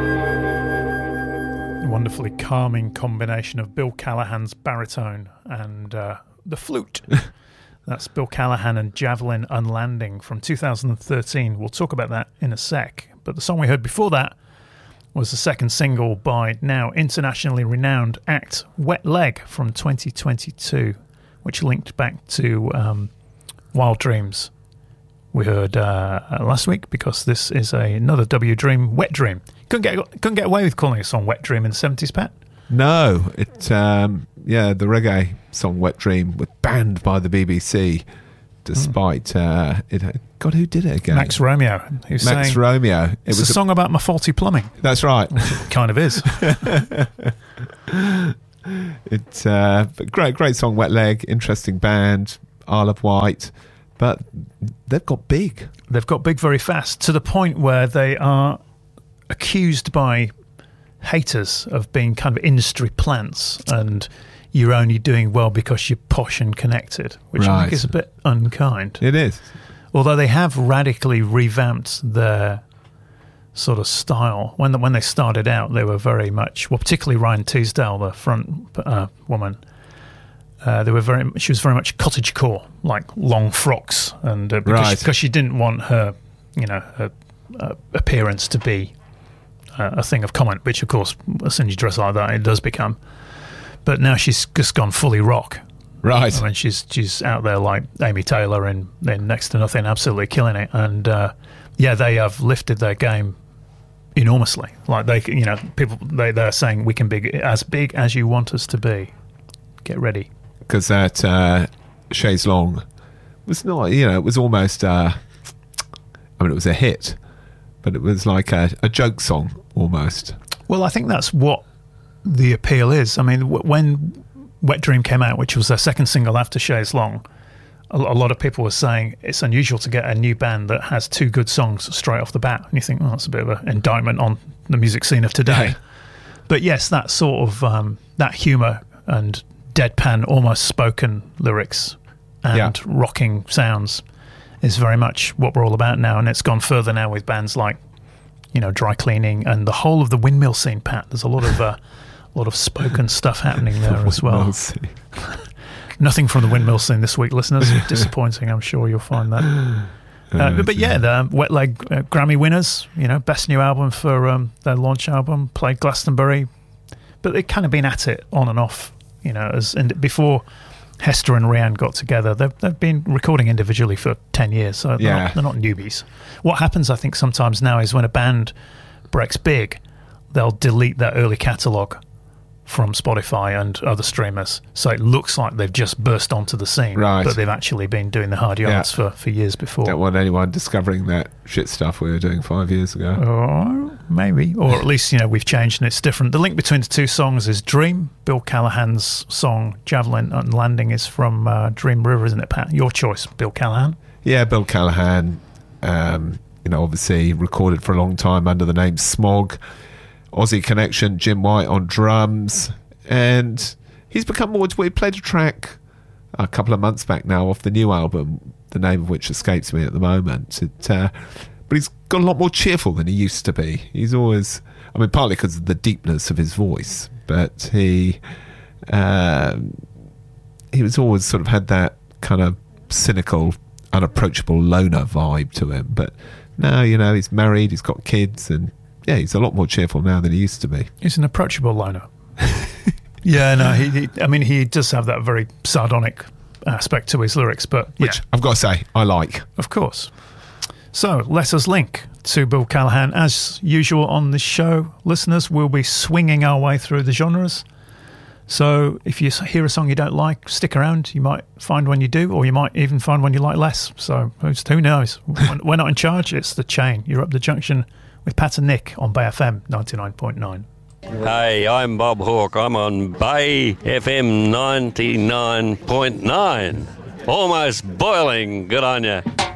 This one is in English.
Wonderfully calming combination of Bill Callahan's baritone and the flute. That's Bill Callahan and Javelin Unlanding from 2013. We'll talk about that in a sec. But the song we heard before that was the second single by now internationally renowned act Wet Leg from 2022, which linked back to Wild Dreams we heard last week, because this is another W Dream, Wet Dream. Couldn't get away with calling a song Wet Dream in the 70s, Pat? No, the reggae song Wet Dream was banned by the BBC despite it. God, who did it again? Max Romeo. Romeo. It's a song about my faulty plumbing. That's right. It kind of is. It's great song, Wet Leg. Interesting band, Isle of Wight, but they've got big. They've got big very fast, to the point where they are accused by haters of being kind of industry plants, and you're only doing well because you're posh and connected, which I think is a bit unkind. It is. Although they have radically revamped their sort of style. When they started out, they were very much, well, particularly Ryan Teasdale, the front woman. She was very much cottagecore, like long frocks, and because she didn't want her, her appearance to be a thing of comment, which of course, as soon as you dress like that, it does become. But now she's just gone fully rock. Right. I mean, she's out there like Amy Taylor in Next to Nothing, absolutely killing it. And they have lifted their game enormously. Like they're saying we can be as big as you want us to be. Get ready. Because that Chaise Longue was not, it was almost, it was a hit, but it was like a joke song almost. Well, I think that's what the appeal is. I mean, when Wet Dream came out, which was their second single after Chaise Longue, a lot of people were saying it's unusual to get a new band that has two good songs straight off the bat. And you think, that's a bit of an indictment on the music scene of today. But yes, that sort of, that humour and deadpan, almost spoken lyrics and rocking sounds is very much what we're all about now. And it's gone further now with bands like, Dry Cleaning and the whole of the windmill scene, Pat. There's a lot of spoken stuff happening there as well. Nothing from the windmill scene this week, listeners. Disappointing, I'm sure you'll find that. The Wet Leg Grammy winners, best new album for their launch album, played Glastonbury. But they've kind of been at it on and off, before Hester and Rianne got together. They've been recording individually for 10 years, so they're not newbies. What happens, I think, sometimes now is when a band breaks big, they'll delete their early catalogue from Spotify and other streamers, so it looks like they've just burst onto the scene, but they've actually been doing the hard yards for years before. Don't want anyone discovering that shit stuff we were doing 5 years ago. Or maybe, or at least we've changed and it's different. The link between the two songs is Dream. Bill Callahan's song Javelin Unlanding is from Dream River, isn't it, Pat? Your choice, Bill Callahan. Yeah, Bill Callahan, obviously recorded for a long time under the name Smog. Aussie connection, Jim White on drums, and he's become more. We played a track a couple of months back now off the new album, the name of which escapes me at the moment. But he's got a lot more cheerful than he used to be. He's always, partly because of the deepness of his voice, but he was always sort of had that kind of cynical, unapproachable loner vibe to him. But now, he's married, he's got kids, and he's a lot more cheerful now than he used to be. He's an approachable loner. He does have that very sardonic aspect to his lyrics, but which I've got to say, I like. Of course. So let us link to Bill Callahan. As usual on this show, listeners, we'll be swinging our way through the genres. So if you hear a song you don't like, stick around. You might find one you do, or you might even find one you like less. So who knows? We're not in charge. It's the chain. You're up the junction with Pat and Nick on Bay FM 99.9. Hey, I'm Bob Hawke. I'm on Bay FM 99.9. Almost boiling. Good on you.